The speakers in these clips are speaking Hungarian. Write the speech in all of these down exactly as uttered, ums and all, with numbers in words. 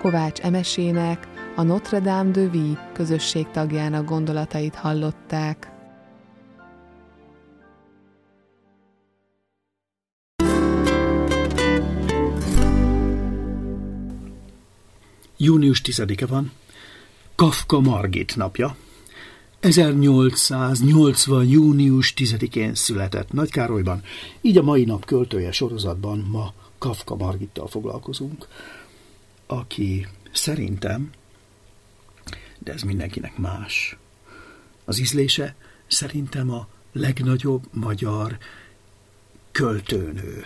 Kovács Emesének, a Notre Dame de Vie közösség tagjának gondolatait hallották. június tizedike van, Kafka Margit napja. ezernyolcszáznyolcvan. június tizedikén született Nagykárolyban, így a mai nap költője sorozatban ma Kafka Margittal foglalkozunk, aki szerintem, de ez mindenkinek más, az ízlése szerintem a legnagyobb magyar költőnő.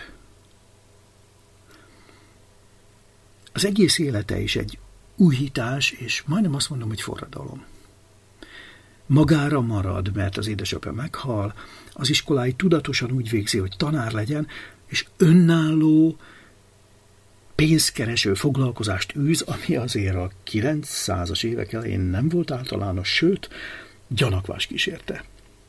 Az egész élete is egy újítás, és majdnem azt mondom, hogy forradalom. Magára marad, mert az édesapja meghal, az iskolái tudatosan úgy végzi, hogy tanár legyen, és önálló, pénzkereső foglalkozást űz, ami azért a kilencszázas évek elején nem volt általános, sőt, gyanakvás kísérte.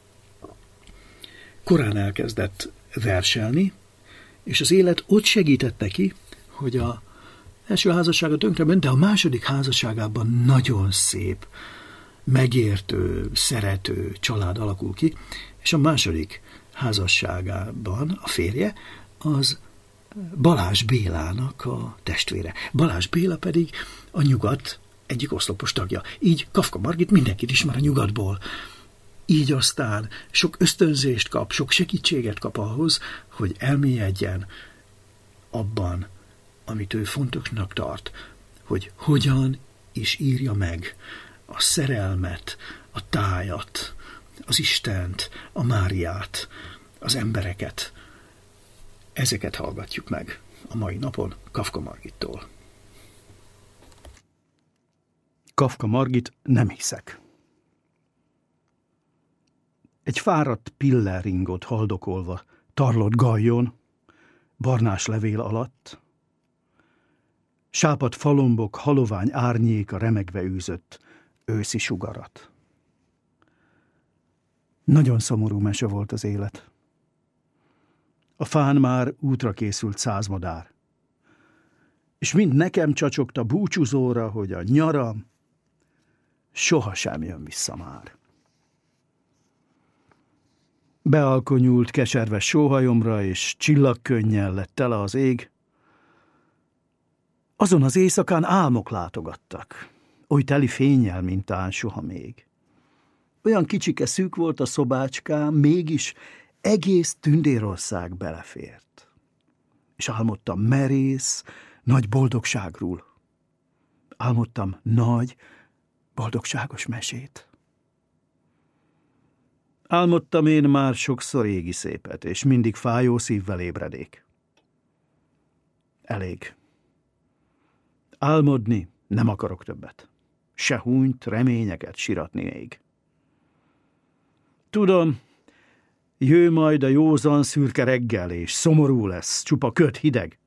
Korán elkezdett verselni, és az élet ott segített neki, hogy a első házassága tönkrement, de a második házasságában nagyon szép, megértő, szerető család alakul ki, és a második házasságában a férje az Balázs Bélának a testvére. Balázs Béla pedig a Nyugat egyik oszlopos tagja. Így Kafka Margit mindenkit ismer a Nyugatból. Így aztán sok ösztönzést kap, sok segítséget kap ahhoz, hogy elmélyedjen abban, amit ő fontosnak tart, hogy hogyan is írja meg a szerelmet, a tájat, az Istent, a Máriát, az embereket. Ezeket hallgatjuk meg a mai napon Kafka Margittól. Kafka Margit, nem hiszek. Egy fáradt pillerringot haldokolva, tarlott gajjon, barnás levél alatt, sápadt falombok, halovány árnyéka remegve űzött őszi sugarat. Nagyon szomorú mese volt az élet. A fán már útra készült száz madár, és mind nekem csacsogta búcsúzóra, hogy a nyaram sohasem jön vissza már. Bealkonyult keserves sóhajomra, és csillagkönnyel lett tele az ég. Azon az éjszakán álmok látogattak, oly teli fénnyel, mintán soha még. Olyan kicsike szűk volt a szobácskám, mégis egész Tündérország belefért. És álmodtam merész, nagy boldogságról. Álmodtam nagy, boldogságos mesét. Álmodtam én már sokszor égi szépet, és mindig fájó szívvel ébredék. Elég. Álmodni nem akarok többet. Se húnyt, reményeket siratni még. Tudom, jő majd a józan szürke reggel, és szomorú lesz, csupa köt hideg.